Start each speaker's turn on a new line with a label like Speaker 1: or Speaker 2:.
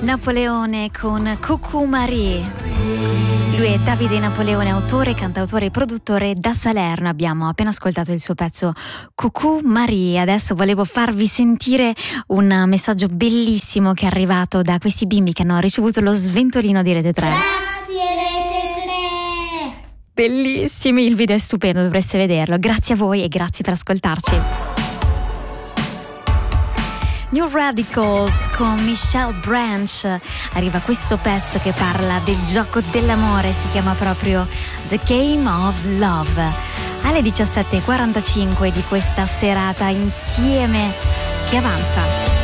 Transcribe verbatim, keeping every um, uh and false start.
Speaker 1: Napoleone con Coucou Marie. Lui è Davide Napoleone, autore, cantautore e produttore da Salerno. Abbiamo appena ascoltato il suo pezzo Coucou Marie. Adesso volevo farvi sentire un messaggio bellissimo che è arrivato da questi bimbi che hanno ricevuto lo sventolino di Rete tre.
Speaker 2: Grazie Rete tre!
Speaker 1: Bellissimi, il video è stupendo, dovreste vederlo. Grazie a voi e grazie per ascoltarci. New Radicals con Michelle Branch. Arriva questo pezzo che parla del gioco dell'amore, si chiama proprio The Game of Love. Alle diciassette e quarantacinque di questa serata insieme che avanza.